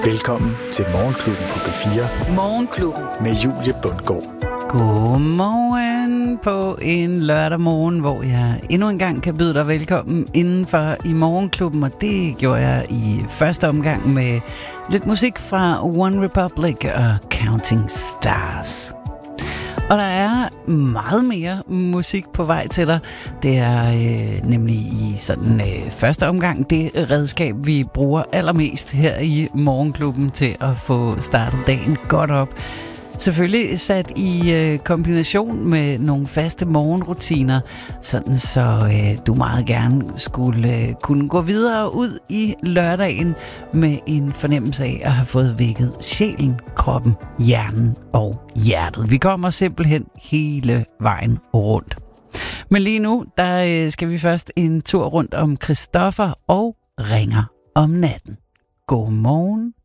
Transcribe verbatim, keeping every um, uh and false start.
Velkommen til Morgenklubben på B fire. Morgenklubben. Med Julie Bundgaard. Godmorgen på en lørdag morgen, hvor jeg endnu en gang kan byde dig velkommen indenfor i Morgenklubben. Og det gjorde jeg i første omgang med lidt musik fra One Republic og Counting Stars. Og der er meget mere musik på vej til dig. Det er øh, nemlig i sådan øh, første omgang det redskab, vi bruger allermest her i Morgenklubben til at få startet dagen godt op. Selvfølgelig sat i øh, kombination med nogle faste morgenrutiner, sådan så øh, du meget gerne skulle øh, kunne gå videre ud i lørdagen med en fornemmelse af at have fået vækket sjælen, kroppen, hjernen og hjertet. Vi kommer simpelthen hele vejen rundt. Men lige nu, der øh, skal vi først en tur rundt om Christoffer og ringer om natten. God morgen.